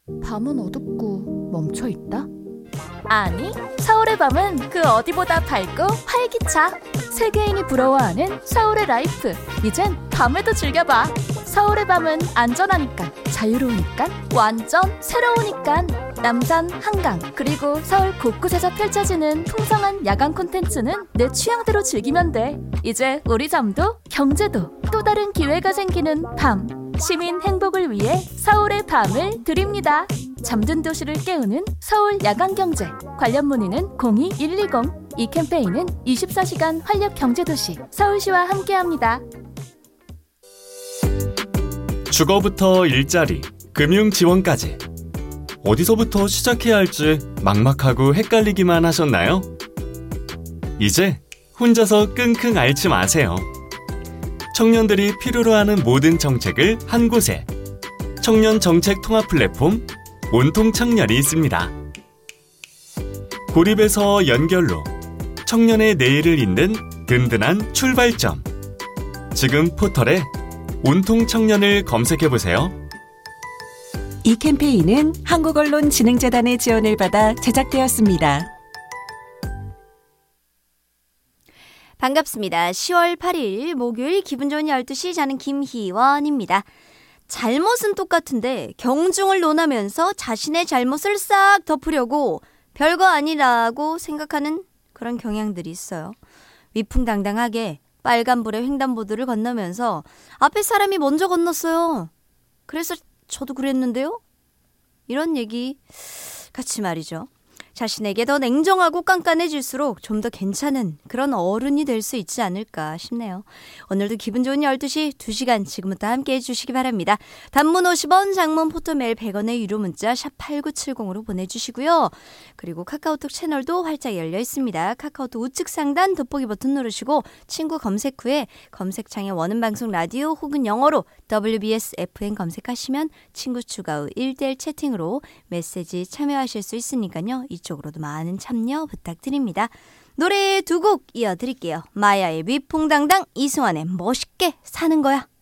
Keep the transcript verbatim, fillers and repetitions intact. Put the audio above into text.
밤은 어둡고 멈춰있다? 아니, 서울의 밤은 그 어디보다 밝고 활기차. 세계인이 부러워하는 서울의 라이프. 이젠 밤에도 즐겨봐. 서울의 밤은 안전하니까, 자유로우니까, 완전 새로우니까. 남산, 한강, 그리고 서울 곳곳에서 펼쳐지는 풍성한 야간 콘텐츠는 내 취향대로 즐기면 돼. 이제 우리 잠도 경제도 또 다른 기회가 생기는 밤. 시민 행복을 위해 서울의 밤을 드립니다. 잠든 도시를 깨우는 서울 야간경제. 관련 문의는 공이 일이공. 이 캠페인은 이십사 시간 활력 경제도시 서울시와 함께합니다. 주거부터 일자리, 금융 지원까지 어디서부터 시작해야 할지 막막하고 헷갈리기만 하셨나요? 이제 혼자서 끙끙 앓지 마세요. 청년들이 필요로 하는 모든 정책을 한 곳에, 청년 정책 통합 플랫폼 온통 청년이 있습니다. 고립에서 연결로 청년의 내일을 잇는 든든한 출발점. 지금 포털에 온통 청년을 검색해보세요. 이 캠페인은 한국언론진흥재단의 지원을 받아 제작되었습니다. 반갑습니다. 시월 팔일 목요일 기분 좋은 열두 시, 저는 김희원입니다. 잘못은 똑같은데 경중을 논하면서 자신의 잘못을 싹 덮으려고 별거 아니라고 생각하는 그런 경향들이 있어요. 위풍당당하게 빨간불에 횡단보도를 건너면서 앞에 사람이 먼저 건넜어요. 그래서 저도 그랬는데요? 이런 얘기 같이 말이죠. 자신에게 더 냉정하고 깐깐해질수록 좀 더 괜찮은 그런 어른이 될 수 있지 않을까 싶네요. 오늘도 기분 좋은 열두 시, 두 시간 지금부터 함께 해주시기 바랍니다. 단문 오십 원, 장문 포토메일 백 원의 유료 문자 샵 팔구칠공으로 보내주시고요. 그리고 카카오톡 채널도 활짝 열려 있습니다. 카카오톡 우측 상단 돋보기 버튼 누르시고 친구 검색 후에 검색창에 원음방송 라디오 혹은 영어로 더블유비에스 에프엠 검색하시면 친구 추가 후 일 대일 채팅으로 메시지 참여하실 수 있으니까요. 이쪽으로도 많은 참여 부탁드립니다. 노래 두 곡 이어드릴게요. 마야의 위풍당당, 이승환의 멋있게 사는 거야.